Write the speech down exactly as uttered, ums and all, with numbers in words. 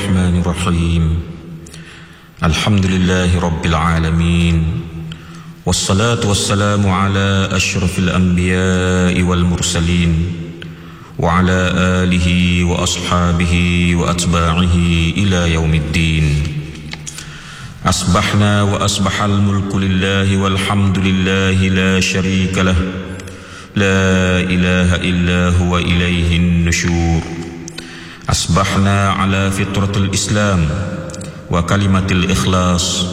الرحمن الرحيم الحمد لله رب العالمين والصلاة والسلام على أشرف الأنبياء والمرسلين وعلى آله وأصحابه وأتباعه إلى يوم الدين. أصبحنا وأصبح الملك لله والحمد لله لا شريك له لا إله إلا هو إليه النشور. أصبحنا على فطرة الإسلام وكلمة الإخلاص